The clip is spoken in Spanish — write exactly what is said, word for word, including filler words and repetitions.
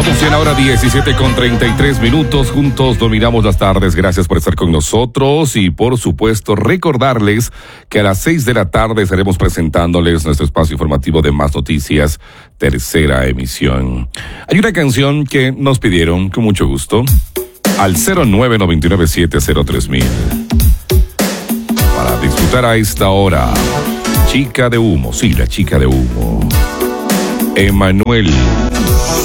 Estamos en ahora diecisiete con treinta y tres minutos. Juntos dominamos las tardes. Gracias por estar con nosotros. Y por supuesto, recordarles que a las seis de la tarde estaremos presentándoles nuestro espacio informativo de Más Noticias, tercera emisión. Hay una canción que nos pidieron con mucho gusto al cero nueve nueve nueve siete cero tres mil para disfrutar a esta hora. Chica de humo, sí, la chica de humo. Emanuel.